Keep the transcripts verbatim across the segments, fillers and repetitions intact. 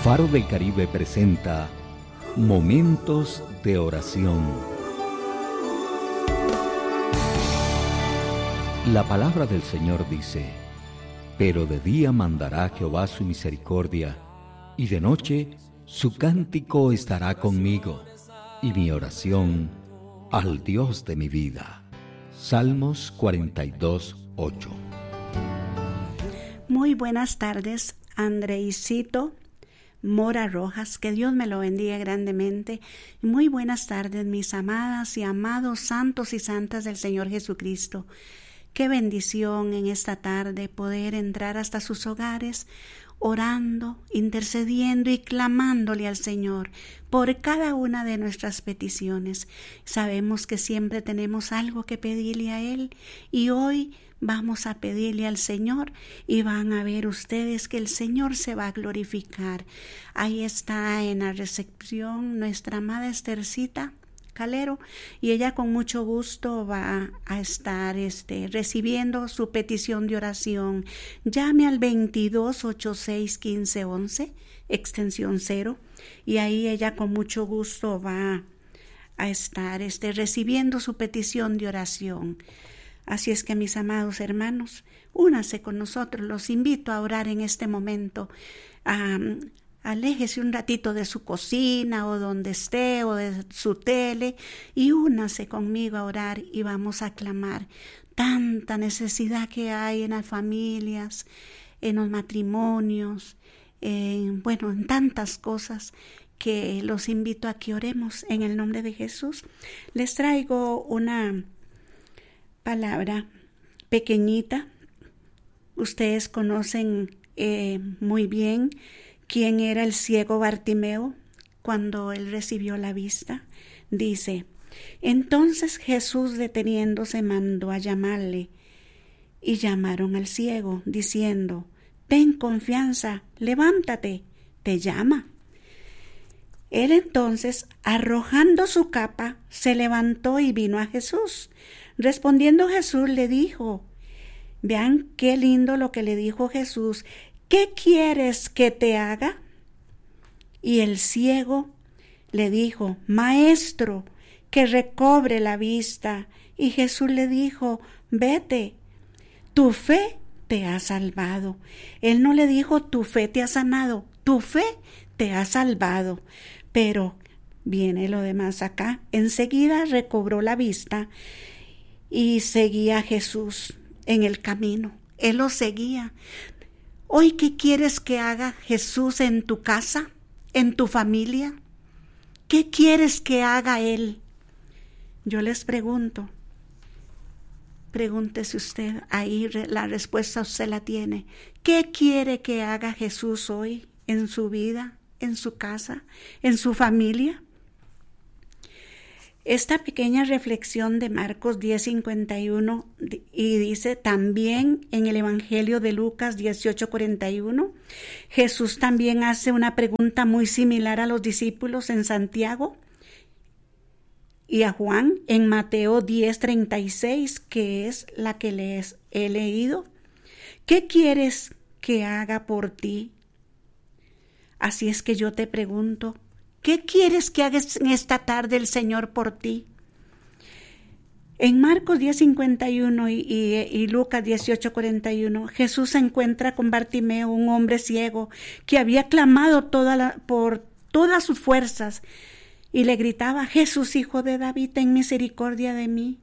Faro del Caribe presenta Momentos de Oración. La palabra del Señor dice: pero de día mandará Jehová su misericordia, y de noche su cántico estará conmigo, y mi oración al Dios de mi vida. Salmos cuarenta y dos, ocho. Muy buenas tardes, Andreicito Mora Rojas, que Dios me lo bendiga grandemente. Muy buenas tardes, mis amadas y amados santos y santas del Señor Jesucristo. Qué bendición en esta tarde poder entrar hasta sus hogares, orando, intercediendo y clamándole al Señor por cada una de nuestras peticiones. Sabemos que siempre tenemos algo que pedirle a Él, y hoy vamos a pedirle al Señor, y van a ver ustedes que el Señor se va a glorificar. Ahí está en la recepción nuestra amada Esthercita Calero, y ella con mucho gusto va a estar este, recibiendo su petición de oración. Llame al veintidós, ochenta y seis, quince, once, extensión cero, y ahí ella con mucho gusto va a estar este, recibiendo su petición de oración. Así es que, mis amados hermanos, únase con nosotros. Los invito a orar en este momento. Um, aléjese un ratito de su cocina o donde esté o de su tele y únase conmigo a orar, y vamos a clamar tanta necesidad que hay en las familias, en los matrimonios, en, bueno, en tantas cosas, que los invito a que oremos en el nombre de Jesús. Les traigo una palabra pequeñita. Ustedes conocen eh, muy bien quién era el ciego Bartimeo cuando él recibió la vista. Dice: entonces Jesús, deteniéndose, mandó a llamarle, y llamaron al ciego, diciendo: ten confianza, levántate, te llama. Él entonces, arrojando su capa, se levantó y vino a Jesús. Respondiendo Jesús le dijo, vean qué lindo lo que le dijo Jesús: ¿qué quieres que te haga? Y el ciego le dijo: maestro, que recobre la vista. Y Jesús le dijo: vete, tu fe te ha salvado. Él no le dijo: tu fe te ha sanado, tu fe te ha salvado. Pero viene lo demás acá. Enseguida recobró la vista y seguía a Jesús en el camino. Él lo seguía. Hoy, ¿qué quieres que haga Jesús en tu casa, en tu familia? ¿Qué quieres que haga Él? Yo les pregunto. Pregúntese usted, ahí la respuesta usted la tiene. ¿Qué quiere que haga Jesús hoy en su vida, en su casa, en su familia? Esta pequeña reflexión de Marcos diez, cincuenta y uno, y dice también en el Evangelio de Lucas dieciocho, cuarenta y uno, Jesús también hace una pregunta muy similar a los discípulos en Santiago y a Juan en Mateo diez, treinta y seis, que es la que les he leído. ¿Qué quieres que haga por ti? Así es que yo te pregunto, ¿qué quieres que hagas en esta tarde el Señor por ti? En Marcos diez, cincuenta y uno y, y, y Lucas dieciocho, cuarenta y uno, Jesús se encuentra con Bartimeo, un hombre ciego que había clamado toda la, por todas sus fuerzas, y le gritaba: Jesús, hijo de David, ten misericordia de mí.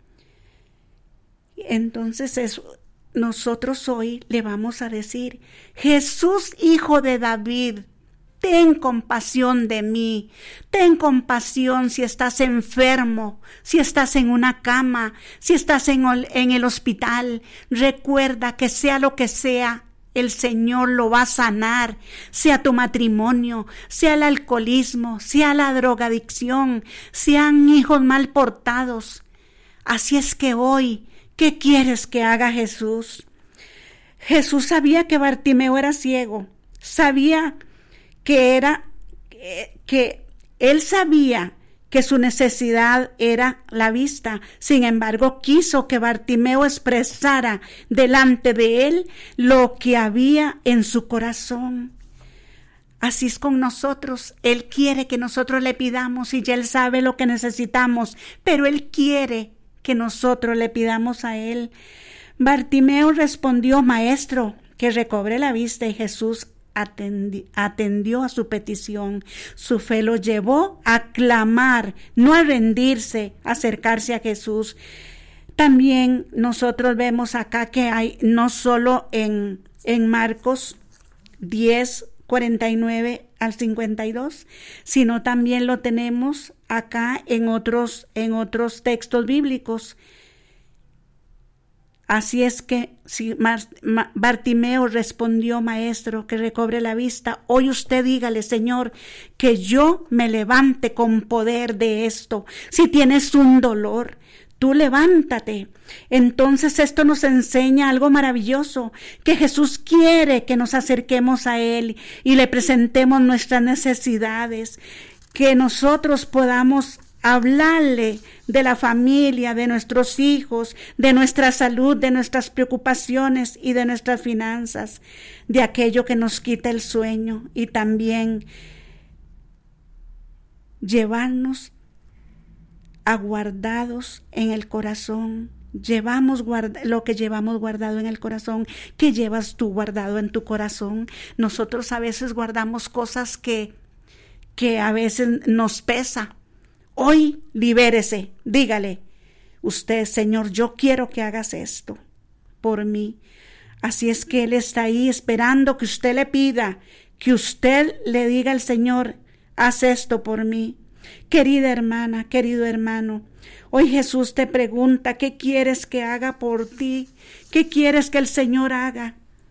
Entonces es, nosotros hoy le vamos a decir: Jesús, hijo de David, ten compasión de mí, ten compasión si estás enfermo, si estás en una cama, si estás en, en el hospital. Recuerda que sea lo que sea, el Señor lo va a sanar, sea tu matrimonio, sea el alcoholismo, sea la drogadicción, sean hijos mal portados. Así es que hoy, ¿qué quieres que haga Jesús? Jesús sabía que Bartimeo era ciego, sabía que era, que, que él sabía que su necesidad era la vista. Sin embargo, quiso que Bartimeo expresara delante de él lo que había en su corazón. Así es con nosotros. Él quiere que nosotros le pidamos y ya Él sabe lo que necesitamos, pero Él quiere que nosotros le pidamos a Él. Bartimeo respondió: Maestro, que recobre la vista, y Jesús atendi- atendió a su petición. Su fe lo llevó a clamar, no a rendirse, a acercarse a Jesús. También nosotros vemos acá que hay, no solo en, en Marcos diez, cuarenta y nueve al cincuenta y dos, sino también lo tenemos acá en otros, en otros textos bíblicos. Así es que si Bartimeo respondió: Maestro, que recobre la vista, hoy usted dígale: Señor, que yo me levante con poder de esto. Si tienes un dolor, tú levántate. Entonces esto nos enseña algo maravilloso, que Jesús quiere que nos acerquemos a Él y le presentemos nuestras necesidades, que nosotros podamos hablarle de la familia, de nuestros hijos, de nuestra salud, de nuestras preocupaciones y de nuestras finanzas, de aquello que nos quita el sueño, y también llevarnos aguardados en el corazón. Llevamos guarda, lo que llevamos guardado en el corazón. ¿Qué llevas tú guardado en tu corazón? Nosotros a veces guardamos cosas que, que a veces nos pesa. Hoy libérese, dígale: usted, Señor, yo quiero que hagas esto por mí. Así es que Él está ahí esperando que usted le pida, que usted le diga al Señor: haz esto por mí. Querida hermana, querido hermano, hoy Jesús te pregunta: ¿qué quieres que haga por ti? ¿Qué quieres que el Señor haga?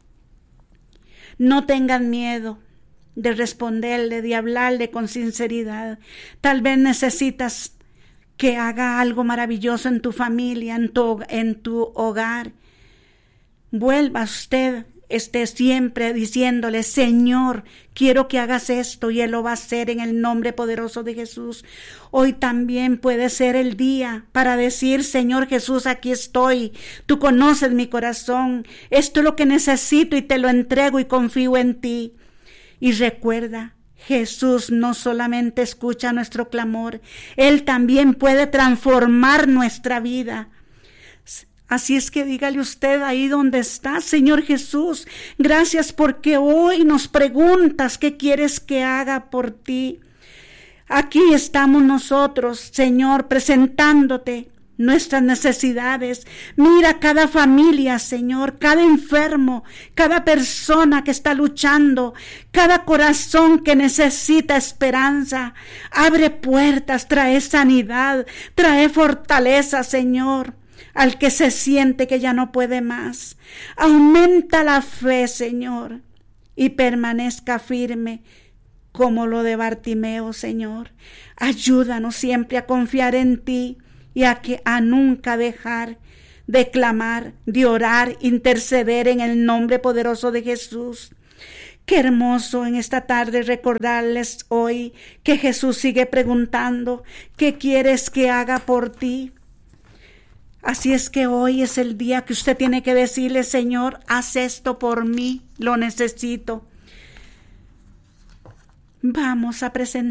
No tengan miedo de responderle, de hablarle con sinceridad. Tal vez necesitas que haga algo maravilloso en tu familia, en tu, en tu hogar. Vuelva usted, esté siempre diciéndole: Señor, quiero que hagas esto, y Él lo va a hacer en el nombre poderoso de Jesús. Hoy también puede ser el día para decir: Señor Jesús, aquí estoy, tú conoces mi corazón, esto es lo que necesito y te lo entrego y confío en ti. Y recuerda, Jesús no solamente escucha nuestro clamor, Él también puede transformar nuestra vida. Así es que dígale usted ahí donde está: Señor Jesús, gracias porque hoy nos preguntas qué quieres que haga por ti. Aquí estamos nosotros, Señor, presentándote nuestras necesidades. Mira cada familia, Señor, cada enfermo, cada persona que está luchando, cada corazón que necesita esperanza. Abre puertas, trae sanidad, trae fortaleza, Señor, al que se siente que ya no puede más. Aumenta la fe, Señor, y permanezca firme como lo de Bartimeo, Señor. Ayúdanos siempre a confiar en ti y a, que, a nunca dejar de clamar, de orar, interceder en el nombre poderoso de Jesús. Qué hermoso en esta tarde recordarles hoy que Jesús sigue preguntando: ¿qué quieres que haga por ti? Así es que hoy es el día que usted tiene que decirle: Señor, haz esto por mí, lo necesito. Vamos a presentar